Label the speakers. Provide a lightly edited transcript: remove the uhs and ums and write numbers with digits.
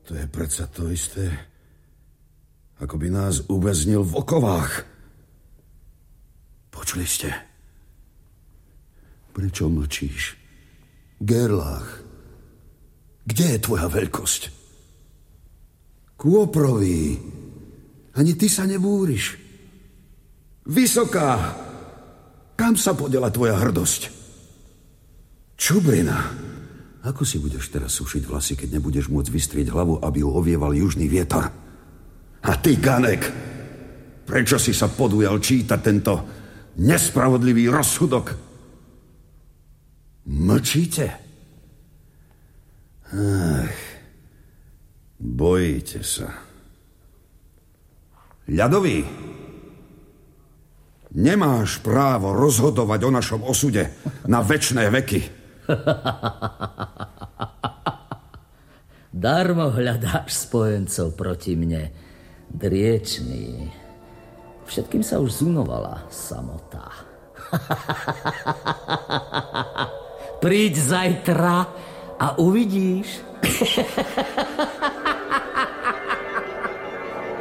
Speaker 1: To je predsa to isté, ako by nás uväznil v okovách. Počuli ste? Prečo mlčíš? Gerlach, kde je tvoja veľkosť? Kôprový, ani ty sa nebúriš. Vysoká, kam sa podela tvoja hrdosť? Čubrina, ako si budeš teraz sušiť vlasy, keď nebudeš môcť vystrieť hlavu, aby ju ovieval južný vietor? A ty, Ganek, prečo si sa podujal čítať tento nespravodlivý rozsudok? Mlčíte? Ach, bojíte sa. Ľadový, nemáš právo rozhodovať o našom osude na večné veky.
Speaker 2: Darmo hľadáš spojencov proti mne, driečný. Všetkým sa už zunovala samota. Príď zajtra a uvidíš.